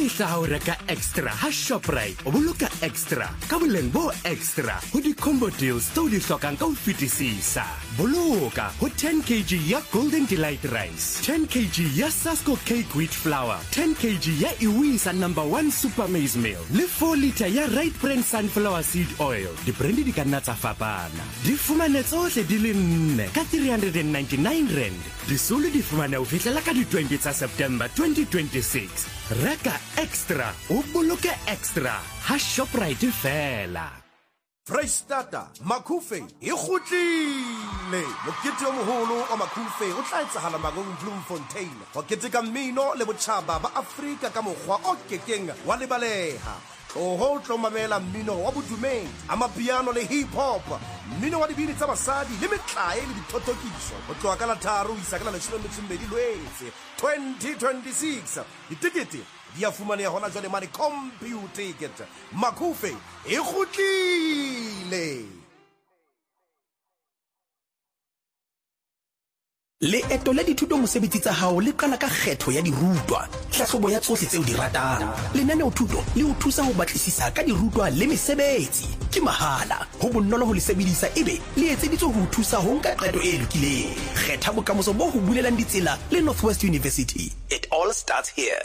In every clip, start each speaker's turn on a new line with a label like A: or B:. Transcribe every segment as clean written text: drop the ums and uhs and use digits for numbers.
A: mehla o reka extra ha Shoprite o boloka extra ka boleng bo extra ho di-combo deals tseo di hlokang ka ho fetisisa. Boloka ho 10 kg ya Golden Delight Rice, 10 kg ya Sasko Cake Wheat Flour, 10 kg ya Iwisa #1 Super Maize Meal, le 4 liter ya Right Brand Sunflower Seed Oil. Di-brandi di ka nna tsa fapana. Di fumane tsohle di le 4 ka 399 rand. Disolo di fumane ho fihlela ka di-20 tsa September 2026. Reka extra o boloke extra ha Shoprite fela.
B: Freistata Makufe e kgutlile mokete o moholo wa Makufe o tla etsahala Magong Bloemfontein ho keteka mmino le botjhaba ba Afrika ka mokgwa o kekeng wa lebaleha. Ho tlo mamela mmino wa bodumedi, amapiano le hip hop, mmino wa dibini tsa basadi le metlae le dithotokiso ho tloha ka la 3 isa ka la 12 Lwetse 2026. Ditikete di a fumaneha hona jwale mane computer ticket. Makufe e kgutlile.
C: Leeto la dithuto mosebetsi tsa hao le qala ka kgetho ya dirutwa. Hlahlobo ya tsohle tseo di ratang. Lenaneo thuto le o thusa ho batlisisa ka dirutwa le mesebetsi. Ke mahala, ho bonolo ho le sebedisa ebe le etseditswe ho thusa ho nka qeto e lokileng. Kgetha bokamoso bo ho bulelang ditsela le Northwest University. It all starts here.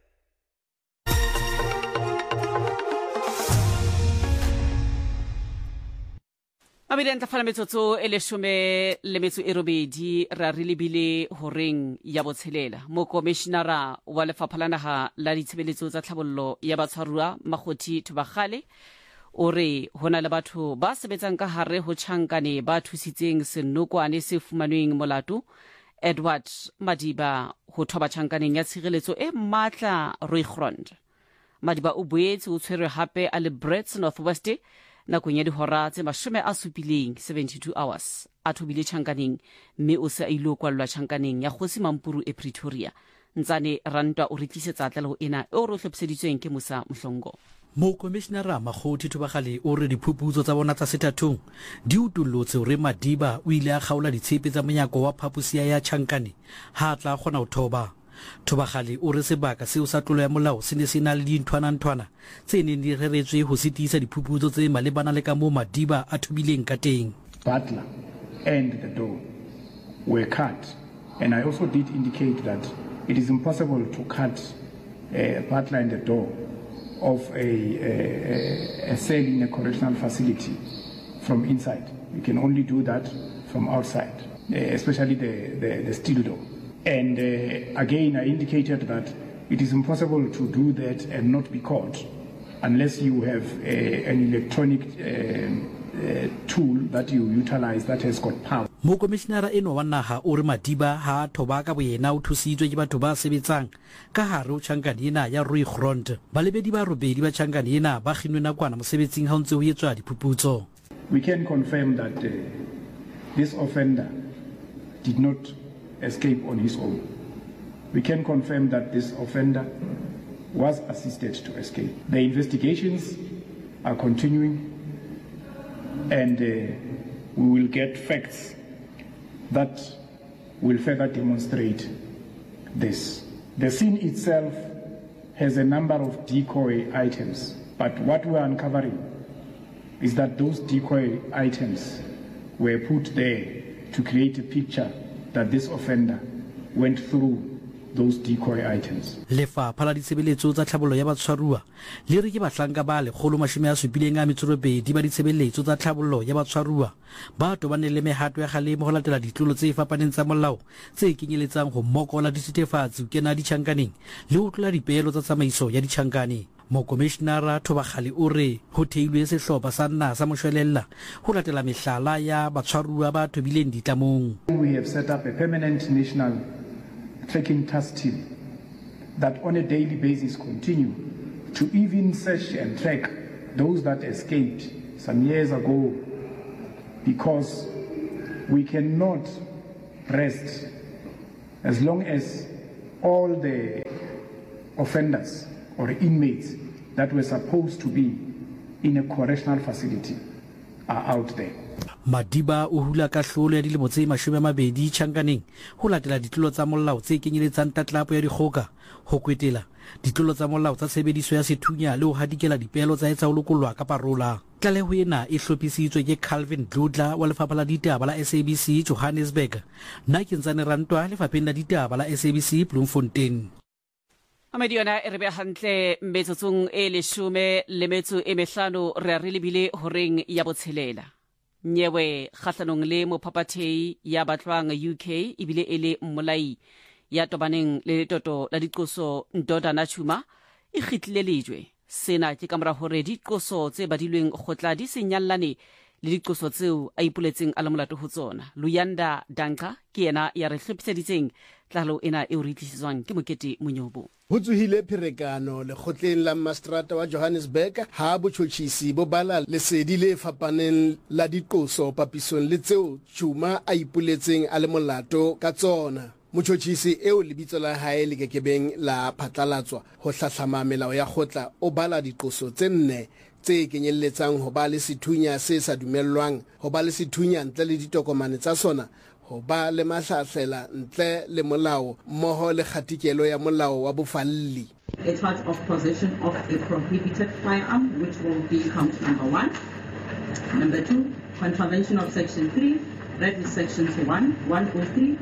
D: Mabile ntlafala metsotso e leshome le metso e robedi ra re lebile horeng ya botshelela. Mokomishenara wa Lefapha la Naha la Ditshebeletso tsa Tlhabollo ya Batshwaruwa Makgothi Thobakgale o re hona le batho ba sebetsang ka hare ho tjhankane ba thusitseng senokwane se fumanweng molato Edward Madiba ho thoba tjhankaneng ya tshireletso e matla Rooigrond. Madiba o boetse o tshwerwe hape a le Brits Northwest nakong ya dihora tse 72 hours a thobile tjhankaneng mme o se a ilo kwallwa tjhankaneng ya Kgosi Mampuru e Pretoria. Ntsane Rantwa o re tlisetsa tlaleho ena e o re hlophiseditsweng ke Musa Mhlongo.
E: Mokomishenara Makgothi Thobakgale o re diphuputso tsa bona tsa sethathong di utullotse hore Madiba o ile a kgaola ditshepe tsa monyako wa phapusia ya tjhankane ha tla kgona ho thoba. Thobakgale o re sebaka seo sa tlolo ya molao se ne se na le dinthwana tse neng di reretswe ho sitisa diphuputso tse malebana le ka moo Madiba a thobileng ka teng.
F: Butler and the door were cut, and I also did indicate that it is impossible to cut Butler and the door of a cell in a correctional facility from inside. You can only do that from outside, especially the steel door. And again, I indicated that it is impossible to do that and not be caught unless you have an electronic tool that you utilize that has got power.
E: Mokomishenara eno wa naha o re Madiba ha thoba ka boyena o thusitswe ke batho ba sebetsang ka hare ho tjhankane ena ya Rooigrond. Balebedi ba robedi ba tjhankane ena ba kginwe nakwana mosebetsing ha ntse ho etswa diphuputso.
F: We can confirm that this offender did not escape on his own. We can confirm that this offender was assisted to escape. The investigations are continuing, and we will get facts that will further demonstrate this. The scene itself has a number of decoy items, but what we are uncovering is that those decoy items were put there to create a picture that this offender went through those decoy items.
E: Lefapha la Ditshebeletso tsa Tlhabollo ya Batshwaruwa le re ke bahlanka ba 172 ba ditshebeletso tsa tlhabollo ya batshwaruwa ba tobane le mehato ya kgalemo ho latela ditlolo tse fapaneng tsa molao tse kenyeletsang ho mokola dithethefatsi kena ditjhankaneng le ho tlola dipeelo tsa tsamaiso ya ditjhankane. Mokomishenara Thobakgale o re ho theilwe sehlopha sa nna sa moshwelella ho latela mehlala ya batshwaruwa ba thobileng ditlamong.
F: We have set up a permanent national tracking task team that on a daily basis continue to even search and track those that escaped some years ago, because we cannot rest as long as all the offenders or inmates that were supposed to be in a correctional facility are out there.
E: Madiba o hula ka hlolo ya dilemo tse 20 tjhankaneng ho latela ditlolo tsa molao tse kenyeletsang tatlapo ya dikgoka ho kwetela ditlolo tsa molao tsa tshebediso ya sethunya le ho hadikela dipehelo tsa etsa ho lokolwa ka parola. Tlaleho ena e hlophisitswe ke Calvin Dludla wa lefapha la ditaba la SABC Johannesburg, nna ke ntsane rantwa lefapheng la ditaba la SABC Bloemfontein.
D: Amedi yona e re be hantle metsotsong e 15 re a re lebile horeng ya botshelela. Nyewe kgahlanong le mophaphathehi ya batlwang UK ebile e le mmolai ya tobaneng le letoto la diqoso Ndodana Chuma e khitlile lejwe. Sena ke kamora hore diqoso tse badilweng khotla di senyallane le diqoso tseo a ipuletseng a le molato ho tsona. Luyanda Danka ke yena ya re hlophiseditseng tlalo ena e re tlisitswang ke Mokete Monyobo.
G: Ho tsohile pherekano lekgotleng la Mastrata wa Johannesburg ha botjhotjhisi bo bala lesedi le fapaneng la diqoso papisong le tseo Chuma a ipuletseng a le molato ka tsona. Motjhotjhisi eo lebitso la hae le kekebeng la phatlalatswa ho hlahlama melao ya khotla o bala diqoso tse 4 tse kenyelletsang ho ba le sethunya se sa dumellwang, ho ba le sethunya ntle le ditokomane tsa sona, ho ba le mahlahlela ntle le molao mmoho le kgatikelo ya molao wa bofalli.
H: A charge of possession of a prohibited firearm, which will be count number 1. Number 2, contravention of section 3, read with sections 1, 103,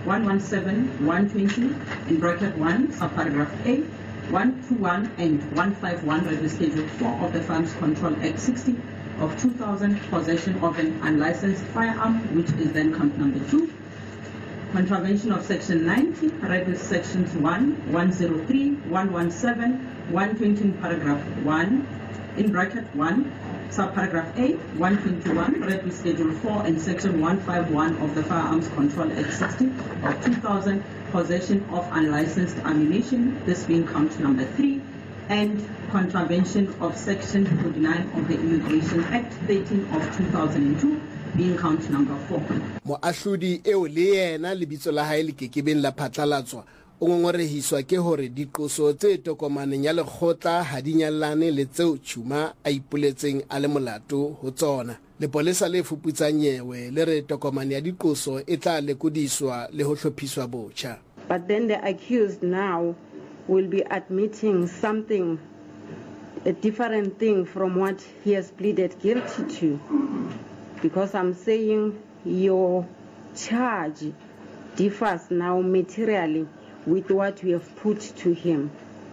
H: 117, 120, in bracket 1, subparagraph A, 121 and 151, read with schedule 4 of the Firearms Control Act 60 of 2000, possession of an unlicensed firearm, which is then count number 2. Contravention of section 90, read with sections 1, 103, 117, 120 in paragraph 1, in bracket 1, subparagraph A, 121, read with schedule 4 and section 151 of the Firearms Control Act 60 of 2000, possession of unlicensed ammunition, this being count number 3, and contravention of section 49 of the Immigration Act 13 of 2002, being count number 4.
G: Moahlodi eo le yena lebitso la hae le kekebeng la phatlalatswa o ngongorehiswa ke hore diqoso tse tokomaneng ya lekgotla ha di nyallane le tseo Chuma a ipuletseng a le molato ho tsona. Lepolesa le fuputsang Nyewe le re tokomane ya diqoso e tla lekodiswa le ho hlophiswa botjha.
I: But then the accused now will be admitting something, a different thing from what he has pleaded guilty to. Because I'm saying your charge differs now materially with what we have put to him.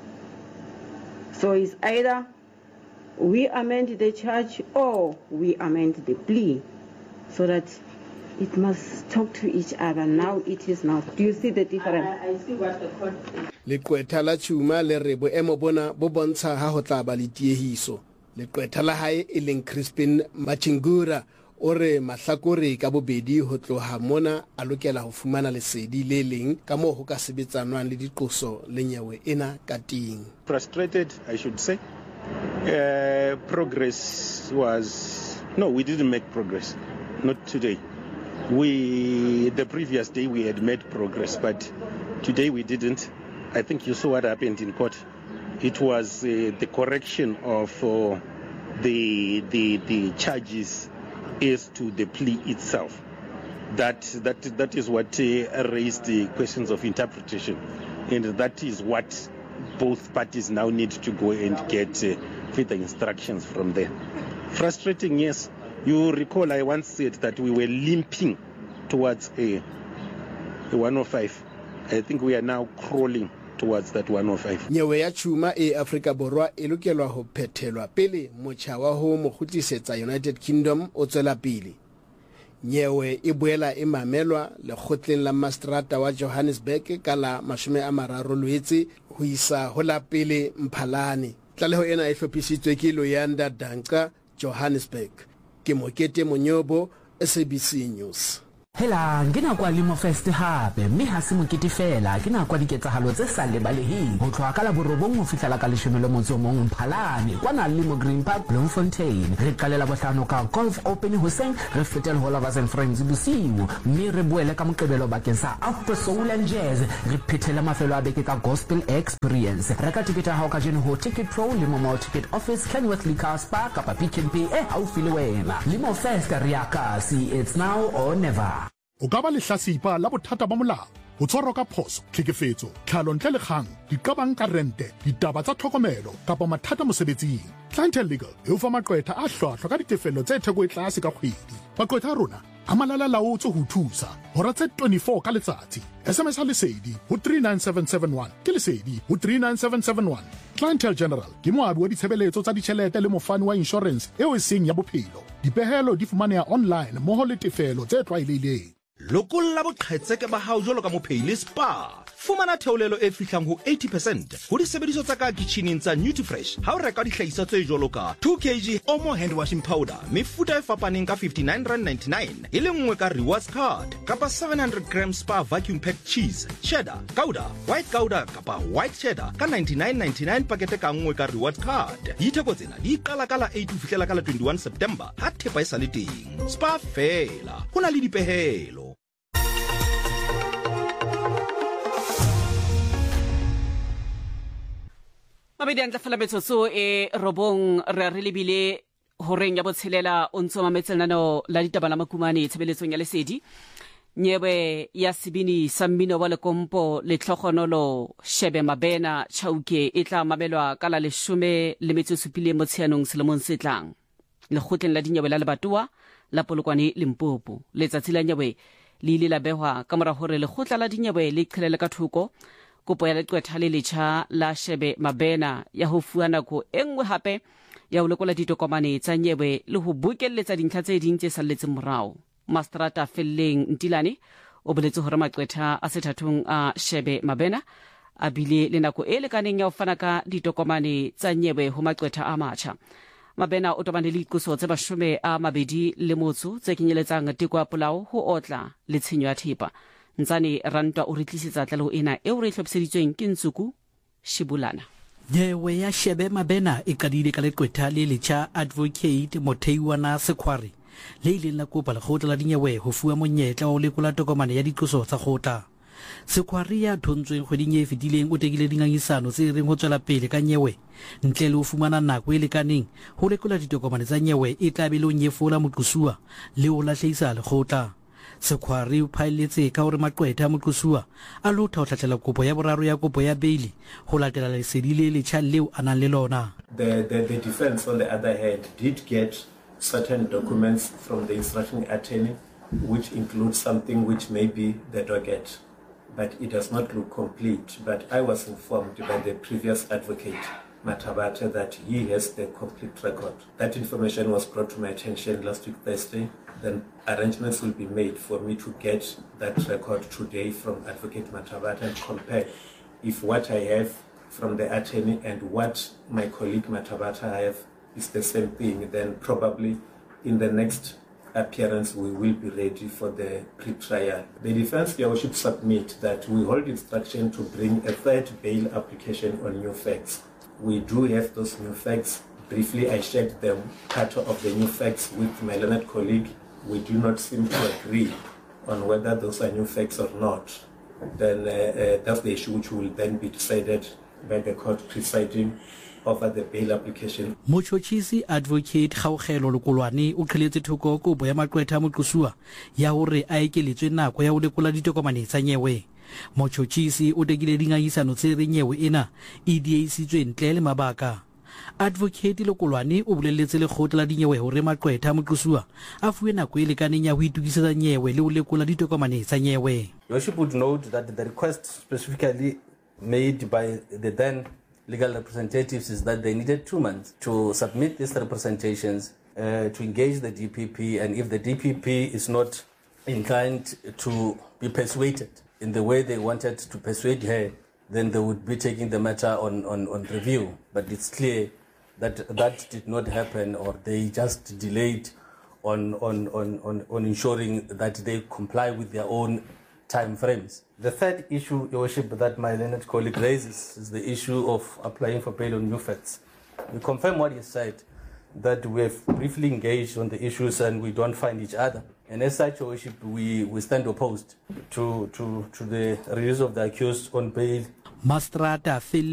I: So it's either we amend the charge or we amend the plea, so that it must talk to each other. Now it is now. Do you see the difference? I see what the court says.
G: Leqwetha la Chuma le re boemo bona bo bontsha ha ho tla ba le tiehiso. Leqwetha la hae e leng Crispin Machingura ore mahlakore ka bobedi ho tloha mona a lokela ho fumana lesedi le leng ka moo ho ka sebetsanwang le diqoso le Nyewe ena ka ting.
J: Frustrated, I should say. Progress was... No, we didn't make progress. Not today. The previous day we had made progress, but today we didn't. I think you saw what happened in court. It was the correction of the charges as to the plea itself. That is what raised the questions of interpretation, and that is what both parties now need to go and get further instructions from there. Frustrating, yes. You recall I once said that we were limping towards a 105. I think we are now crawling towards that 105.
G: Nyewe ya Chuma e Afrika Borwa e lokelwa ho phethelwa pele motjha wa ho mo khutisetsa United Kingdom o tswela pele. Nyewe e boela e mamelwa lekgotleng la Mastrata wa Johannesburg ka la 30 Loetse ho isa ho la pele Mphalane. Tlaleho ena e hlophisitswe ke Luyanda Danka, Johannesburg. Ke Mokete Monyobo, SABC News.
K: Hela ngena kwa Limo Fest hape mme ha se mokete fela ke na kwa diketsahalo tse sa lebaleheng ho tloha ka la borobong ho fihlela ka leshome motso mong Mphalane kwana Limo Green Park Bloemfontein re qalela bohlano ka golf open hoseng re fetela ho Lovers and Friends bosiu mme re boele ka moqebelo bakeng sa After Soul and Jazz re phethela mafelo a beke ka Gospel Experience reka tikete ha o ka jeno ho Ticket Pro Limo Mall Ticket Office Kenworth Liquor Spa kapa Pick n Pay haufi le wena Limo Fest riakasi it's now or never.
L: O ka ba lehlasipa la bothata ba molao ho tshwarwa ka phoso tlhekefetso tlhalo ntle le kgang diqabang ka rente ditaba tsa tlhokomelo kapa mathata mosebetsing Clientele Legal e o fa maqwetha a hlwahlwa ka ditefello tse theko e tlase ka kgwedi maqwetha a rona a malala laotse ho thusa hora tse 24 ka letsatsi SMS ha lesedi ho 39771 ke lesedi ho 39771 Clientele General ke moabi wa ditshebeletso tsa ditjhelete le mofani wa insurance eo e seng ya bophelo dipehelo di fumaneha online moho le tefelo tse tlwaelehileng
M: Lokolla boqhetseke ba hao jwalo ka mophehile spa fumana theolelo e fihlang ho 80% ho disebediswa tsa ka kitcheneng tsa Nutrifresh ha o reka dihlahiswa tse jwalo ka 2 kg Omo hand washing powder mefuta e fapaneng ka R59.99 e le nngwe ka rewards card kapa 700 grams spa vacuum packed cheese cheddar gouda white gouda kapa white cheddar ka R99.99 pakete ka nngwe ka rewards card ditheko tsena di qala ka la 8 ho fihlela ka la 21 September ha thepa e sa le teng spa fela hona le dipehelo.
D: Mabedi a ntlafala metsotso e robong re lebile horeng ya botshelela o ntse mametselano la ditaba la makumane tshebeletsong ya lesedi nyewe ya sebini sa mmino wa lekompo le tlhogonolo Shebe Mabena Chauke e tla mamelwa ka la 17 Motsheanong selemong se tlang lekgotleng la dinyewe la lebatowa la Polokwane Limpopo letsatsi la nyewe le ile la behwa ka mora hore lekgotla la dinyewe le qhelele ka thoko kopo ya leqwetha le letjha la Shebe Mabena ya ho fuwa nako engwe hape ya ho lekola ditokomane tsa nyewe le ho bokelletsa dintlha tse ding tse salletseng morao Mastrata Felleng Ntilane o boletse hore maqwetha a sethathong a Shebe Mabena a bile le nako e lekaneng ya ho fana ka ditokomane tsa nyewe ho maqwetha a matjha Mabena o tobane le ikuso tse 20 tse kenyeletsang teko ya polao ho otla le tshenyo ya thepa ntsane rantwa o re tlisetsa tlalo ena e o re hlopseditsweng ke Ntsuku Shibulana
E: nyewe ya Shebe Mabena e kadile ka leqwetha le letjha Advocate Motheiwana Sekhwari le ile la kopa lekgotla la dinyewe ho fuwa monyetla wa ho lekola tokomane ya diqoso tsa kgotla Sekhwari ya thontsweng kgweding e fetileng o tekile dingangisano tse reng ho tswela pele ka nyewe ntle le ho fumana nako e lekaneng ho lekola ditokomane tsa nyewe e tla be le ho nyefola moqosuwa le ho lahlehisa lekgotla Sekhwari o phaelletse ka hore maqwetha moqosuwa a lotha ho tlhatlhela kopo ya boraro ya kopo ya beili ho latela lesedi le letjha leo a nang le lona.
N: The defense on the other hand did get certain documents from the instructing attorney which include something which may be the docket, but it does not look complete. But I was informed by the previous advocate, Mathabate, that he has the complete record. That information was brought to my attention last week Thursday. Then arrangements will be made for me to get that record today from Advocate Mathabate and compare if what I have from the attorney and what my colleague Mathabate have is the same thing. Then probably in the next appearance we will be ready for the pre-trial. The defense here should submit that we hold instruction to bring a third bail application on new facts. We do have those new facts. Briefly, I shared them, part of the new facts with my learned colleague. We do not seem to agree on whether those are new facts or not. Then that's the issue which will then be decided by the court presiding over the bail application.
E: Mochotshisi Advocate Kgaogelo Lokolwane o qheletse thoko kopo ya maqwetha moqosuwa ya hore a ekeletswe nako ya ho lekola ditokomane tsa nyewe. Mochotshisi o tekile dingangisano tse re nyewe ena e dieisitswe ntle le mabaka. Advocate Lokolwane o bolelletse lekgotla la dinyewe hore maqwetha moqosuwa a fuwe nako e lekaneng ya ho itukisetsa nyewe le ho lekola ditokomane tsa nyewe.
O: Your worship would note that the request specifically made by the then legal representatives is that they needed 2 months to submit these representations, to engage the DPP, and if the DPP is not inclined to be persuaded in the way they wanted to persuade her, then they would be taking the matter on review. But it's clear that that did not happen, or they just delayed on ensuring that they comply with their own time frames. The third issue, Your Worship, that my learned colleague raises is the issue of applying for bail on new facts. We confirm what he said, that we have briefly engaged on the issues and we don't find each other. And as such, Your Worship, we stand opposed to the release of the accused on bail.
E: Mastrata